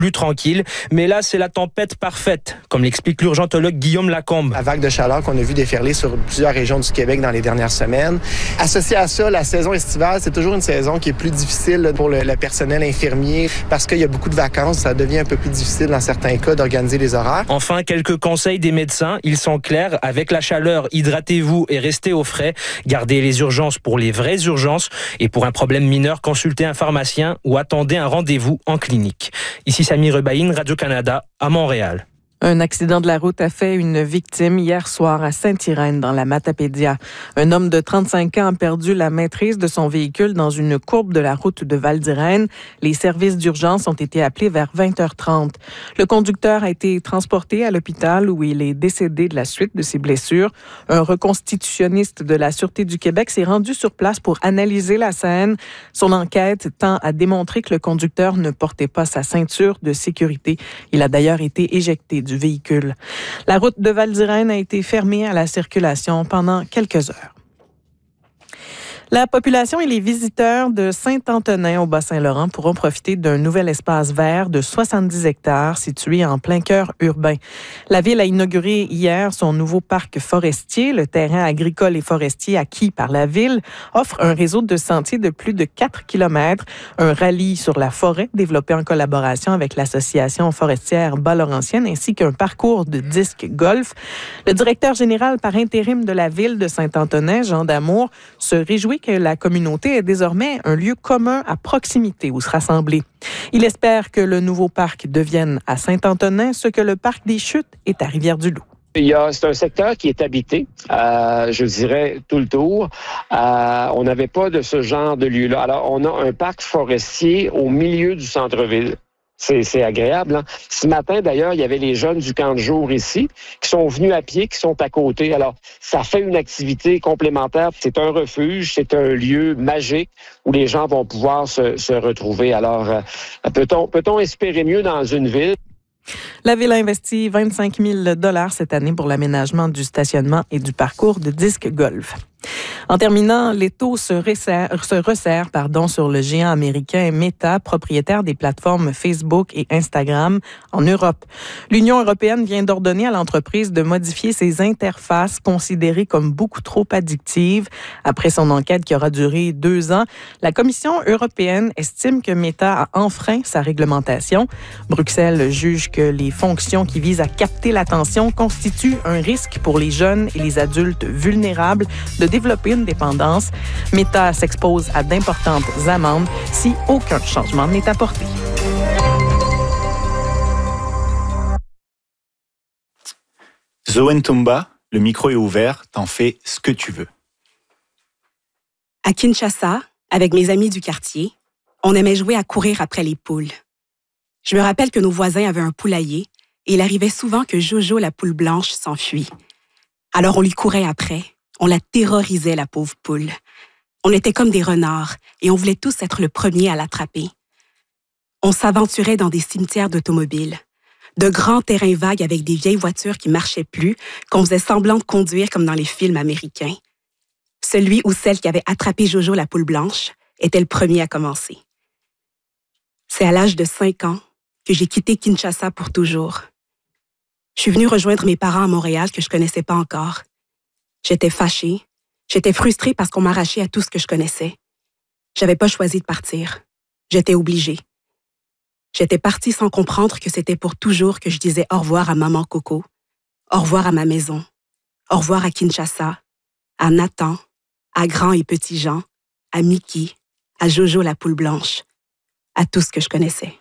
plus tranquille. Mais là, c'est la tempête parfaite, comme l'explique l'urgentologue Guillaume Lacombe. La vague de chaleur qu'on a vu déferler sur plusieurs régions du Québec dans les dernières semaines. Associé à ça, la saison estivale, c'est toujours une saison qui est plus difficile pour le personnel infirmier parce qu'il y a beaucoup de vacances. Ça devient un peu plus difficile dans certains cas d'organiser les horaires. Enfin, quelques conseils des médecins. Ils sont clairs. Avec la chaleur, hydratez-vous et restez au frais. Gardez les urgences pour les vraies urgences. Et pour un problème mineur, consultez un pharmacien ou attendez un rendez-vous en clinique. Ici Samy Rebaïne, Radio-Canada, à Montréal. Un accident de la route a fait une victime hier soir à Saint-Irène, dans la Matapédia. Un homme de 35 ans a perdu la maîtrise de son véhicule dans une courbe de la route de Val-d'Irène. Les services d'urgence ont été appelés vers 20h30. Le conducteur a été transporté à l'hôpital où il est décédé de la suite de ses blessures. Un reconstitutionniste de la Sûreté du Québec s'est rendu sur place pour analyser la scène. Son enquête tend à démontrer que le conducteur ne portait pas sa ceinture de sécurité. Il a d'ailleurs été éjecté du véhicule. La route de Val-d'Irène a été fermée à la circulation pendant quelques heures. La population et les visiteurs de Saint-Antonin au Bas-Saint-Laurent pourront profiter d'un nouvel espace vert de 70 hectares situé en plein cœur urbain. La ville a inauguré hier son nouveau parc forestier. Le terrain agricole et forestier acquis par la ville offre un réseau de sentiers de plus de 4 km, un rallye sur la forêt développé en collaboration avec l'Association forestière Bas-Laurentienne ainsi qu'un parcours de disque golf. Le directeur général par intérim de la ville de Saint-Antonin, Jean Damour, se réjouit que la communauté ait désormais un lieu commun à proximité où se rassembler. Il espère que le nouveau parc devienne à Saint-Antonin ce que le parc des Chutes est à Rivière-du-Loup. C'est un secteur qui est habité, je dirais, tout le tour. On n'avait pas de ce genre de lieu-là. Alors, on a un parc forestier au milieu du centre-ville. C'est agréable. Hein? Ce matin, d'ailleurs, il y avait les jeunes du camp de jour ici qui sont venus à pied, qui sont à côté. Alors, ça fait une activité complémentaire. C'est un refuge, c'est un lieu magique où les gens vont pouvoir se retrouver. Alors, peut-on espérer mieux dans une ville? La Ville a investi 25 000 $ cette année pour l'aménagement du stationnement et du parcours de disque golf. En terminant, l'étau se resserre sur le géant américain Meta, propriétaire des plateformes Facebook et Instagram en Europe. L'Union européenne vient d'ordonner à l'entreprise de modifier ses interfaces considérées comme beaucoup trop addictives. Après son enquête qui aura duré 2 ans, la Commission européenne estime que Meta a enfreint sa réglementation. Bruxelles juge que les fonctions qui visent à capter l'attention constituent un risque pour les jeunes et les adultes vulnérables de développer une dépendance. Meta s'expose à d'importantes amendes si aucun changement n'est apporté. Zoé Ntumba, le micro est ouvert, t'en fais ce que tu veux. À Kinshasa, avec mes amis du quartier, on aimait jouer à courir après les poules. Je me rappelle que nos voisins avaient un poulailler et il arrivait souvent que Jojo, la poule blanche, s'enfuit. Alors on lui courait après. On la terrorisait, la pauvre poule. On était comme des renards et on voulait tous être le premier à l'attraper. On s'aventurait dans des cimetières d'automobiles, de grands terrains vagues avec des vieilles voitures qui marchaient plus, qu'on faisait semblant de conduire comme dans les films américains. Celui ou celle qui avait attrapé Jojo, la poule blanche, était le premier à commencer. C'est à l'âge de 5 ans que j'ai quitté Kinshasa pour toujours. Je suis venue rejoindre mes parents à Montréal que je connaissais pas encore. J'étais fâchée, j'étais frustrée parce qu'on m'arrachait à tout ce que je connaissais. J'avais pas choisi de partir. J'étais obligée. J'étais partie sans comprendre que c'était pour toujours que je disais au revoir à maman Coco, au revoir à ma maison, au revoir à Kinshasa, à Nathan, à Grand et Petit Jean, à Mickey, à Jojo la poule blanche, à tout ce que je connaissais.